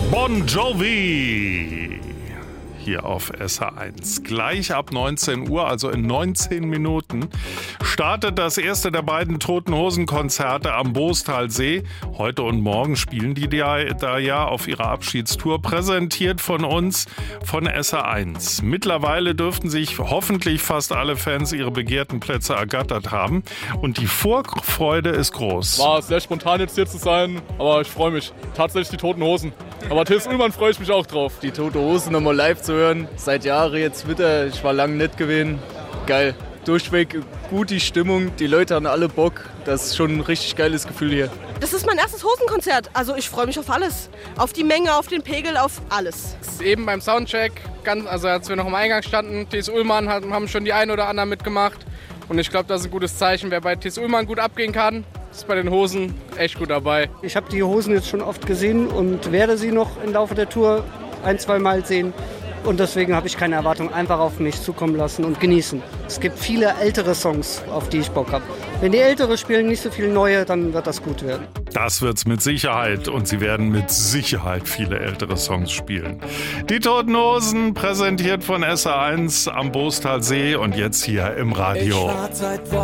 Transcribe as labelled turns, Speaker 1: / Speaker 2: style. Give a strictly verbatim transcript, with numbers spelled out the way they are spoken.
Speaker 1: Bon Jovi hier auf S H eins. Gleich ab neunzehn Uhr, also in neunzehn Minuten, startet das erste der beiden Toten Hosen Konzerte am Boostalsee. Heute und morgen spielen die da ja auf ihrer Abschiedstour, präsentiert von uns, von S H eins. Mittlerweile dürften sich hoffentlich fast alle Fans ihre begehrten Plätze ergattert haben und die Vorfreude ist groß.
Speaker 2: War sehr spontan jetzt hier zu sein, aber ich freue mich. Tatsächlich die Toten Hosen. Aber Till Ullmann freue ich mich auch drauf.
Speaker 3: Die Toten Hosen nochmal live zu hören, seit Jahren jetzt wieder. Ich war lange nicht gewesen. Geil. Durchweg gut die Stimmung, die Leute haben alle Bock. Das ist schon ein richtig geiles Gefühl hier.
Speaker 4: Das ist mein erstes Hosenkonzert, also ich freue mich auf alles. Auf die Menge, auf den Pegel, auf alles.
Speaker 5: Eben beim Soundcheck, ganz, also als wir noch am Eingang standen, Till Ullmann haben schon die ein oder anderen mitgemacht. Und ich glaube, das ist ein gutes Zeichen. Wer bei Till Ullmann gut abgehen kann, ist bei den Hosen echt gut dabei.
Speaker 6: Ich habe die Hosen jetzt schon oft gesehen und werde sie noch im Laufe der Tour ein, zwei Mal sehen. Und deswegen habe ich keine Erwartung, einfach auf mich zukommen lassen und genießen. Es gibt viele ältere Songs, auf die ich Bock habe. Wenn die Ältere spielen, nicht so viele neue, dann wird das gut werden.
Speaker 1: Das wird's mit Sicherheit und sie werden mit Sicherheit viele ältere Songs spielen. Die Toten Hosen, präsentiert von S H eins am Boostalsee und jetzt hier im Radio.